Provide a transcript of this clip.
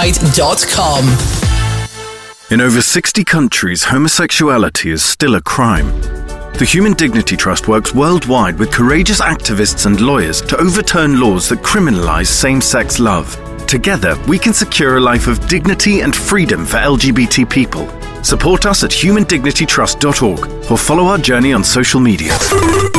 humandignityrightsguide.com. In over 60 countries, homosexuality is still a crime. The Human Dignity Trust works worldwide with courageous activists and lawyers to overturn laws that criminalize same-sex love. Together, we can secure a life of dignity and freedom for LGBT people. Support us at humandignitytrust.org or follow our journey on social media.